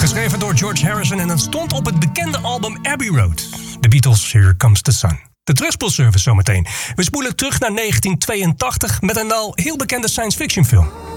Geschreven door George Harrison en het stond op het bekende album Abbey Road. The Beatles, Here Comes the Sun. De terugspoelservice zometeen. We spoelen terug naar 1982 met een al heel bekende science fiction film.